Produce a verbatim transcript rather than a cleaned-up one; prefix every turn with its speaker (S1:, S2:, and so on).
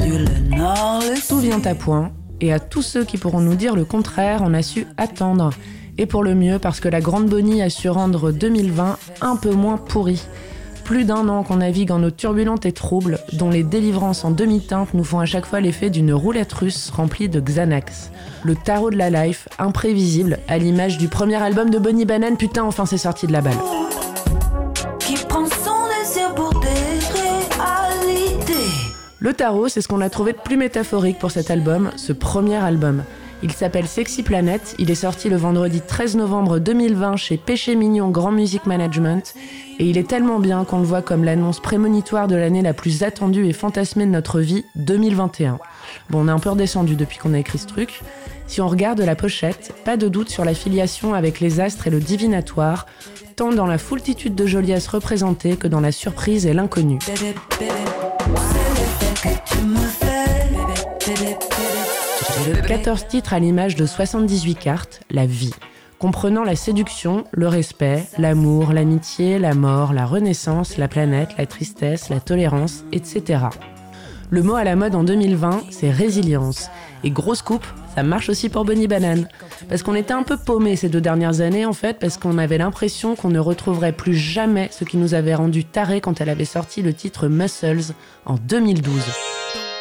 S1: Tout vient à point, et à tous ceux qui pourront nous dire le contraire, on a su attendre. Et pour le mieux, parce que la Grande Bonnie a su rendre deux mille vingt un peu moins pourri. Plus d'un an qu'on navigue en eau turbulente et trouble, dont les délivrances en demi-teinte nous font à chaque fois l'effet d'une roulette russe remplie de Xanax. Le tarot de la life, imprévisible, à l'image du premier album de Bonnie Banane, putain, enfin c'est sorti de la balle.
S2: Qui prend son désir pour des réalités.
S1: Le tarot, c'est ce qu'on a trouvé de plus métaphorique pour cet album, ce premier album. Il s'appelle Sexy Planet, il est sorti le vendredi treize novembre deux mille vingt chez Péché Mignon Grand Music Management, et il est tellement bien qu'on le voit comme l'annonce prémonitoire de l'année la plus attendue et fantasmée de notre vie, deux mille vingt et un. Bon, on est un peu redescendu depuis qu'on a écrit ce truc. Si on regarde la pochette, pas de doute sur la filiation avec les astres et le divinatoire, tant dans la foultitude de joliesses représentées que dans la surprise et l'inconnu. quatorze titres à l'image de soixante-dix-huit cartes, la vie, comprenant la séduction, le respect, l'amour, l'amitié, la mort, la renaissance, la planète, la tristesse, la tolérance, et cetera. Le mot à la mode en deux mille vingt, c'est résilience. Et grosse coupe, ça marche aussi pour Bonnie Banane. Parce qu'on était un peu paumés ces deux dernières années, en fait, parce qu'on avait l'impression qu'on ne retrouverait plus jamais ce qui nous avait rendu tarés quand elle avait sorti le titre Muscles en deux mille douze.